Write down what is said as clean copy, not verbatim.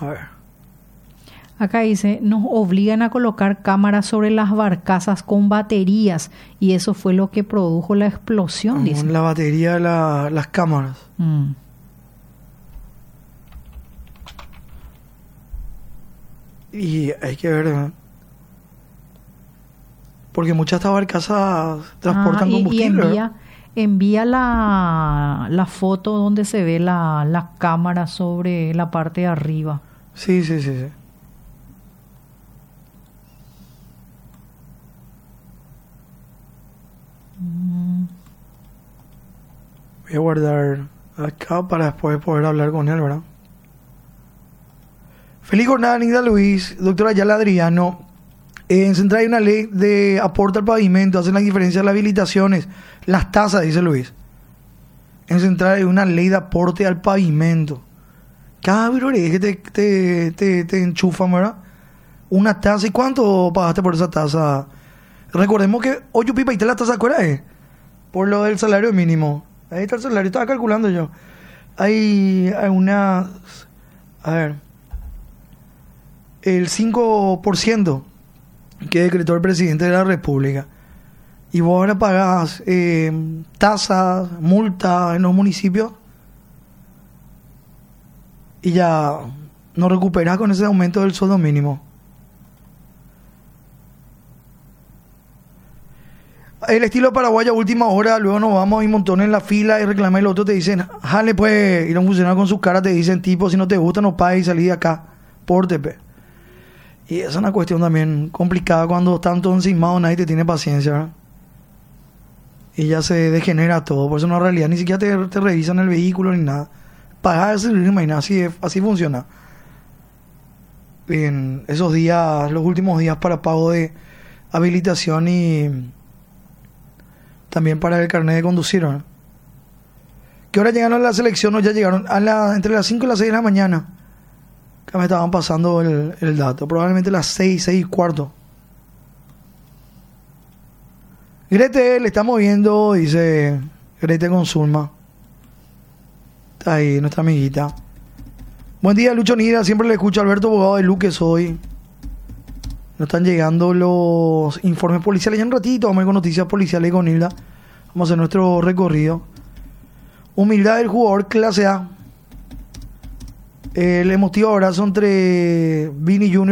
A ver. Acá dice, nos obligan a colocar cámaras sobre las barcazas con baterías y eso fue lo que produjo la explosión, dice. La batería de las cámaras. Y hay que ver, ¿no? Porque muchas de estas barcazas transportan combustible. Y envía la foto donde se ve la cámara sobre la parte de arriba. Sí. Voy a guardar acá para después poder hablar con él, ¿verdad? Feliz jornada, Nida Luis, doctora Ayala Adriano. En Central hay una ley de aporte al pavimento, hacen la diferencia de las habilitaciones, las tasas, dice Luis. En Central hay una ley de aporte al pavimento. Cada virolé que te enchufan, ¿verdad? Una tasa. ¿Y cuánto pagaste por esa tasa? Recordemos que hoy yo pipa y te la tasa, ¿cuál es? Por lo del salario mínimo. Ahí está el salario, estaba calculando yo. Hay una... A ver. El 5% que decretó el presidente de la República. Y vos ahora pagás tasas, multas en los municipios. Y ya no recuperás con ese aumento del sueldo mínimo. El estilo paraguayo a última hora, luego nos vamos a ir montón en la fila y reclamar el otro, te dicen, jale pues, y los funcionarios con sus caras te dicen, tipo, si no te gusta no pagues y salí de acá, pórtete. Y esa es una cuestión también complicada cuando están todos encimados, nadie te tiene paciencia, ¿verdad? Y ya se degenera todo, por eso no, en realidad ni siquiera te revisan el vehículo ni nada. Pagar ese imagina, así funciona. En esos días, los últimos días para pago de habilitación y también para el carnet de conducir, ¿no? ¿Qué hora llegaron a la selección? No, ya llegaron entre las 5 y las 6 de la mañana. Que me estaban pasando el dato. Probablemente las 6 y cuarto. Grete, le estamos viendo, dice Grete Consulma. Está ahí, nuestra amiguita. Buen día, Lucho Nida. Siempre le escucho a Alberto Abogado de Luque hoy. Nos están llegando los informes policiales. Ya un ratito vamos a ir con noticias policiales con Hilda. Vamos a hacer nuestro recorrido. Humildad del jugador clase A. El emotivo abrazo entre Vini Jr.